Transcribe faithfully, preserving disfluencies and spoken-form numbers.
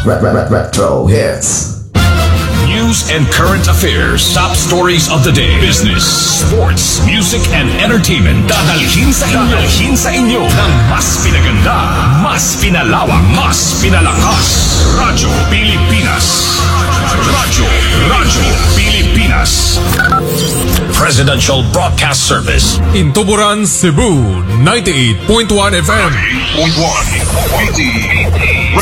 Retro hits. News and current affairs, top stories of the day, business, sports, music, and entertainment. Dadalhin sa inyo, dadalhin sa inyo ng mas pinaganda, mas pinalawak, mas pinalakas. Radyo Pilipinas. Radyo, Radyo Pilipinas. Presidential Broadcast Service. In Tuburan, Cebu, ninety-eight point one F M. ninety-eight point one.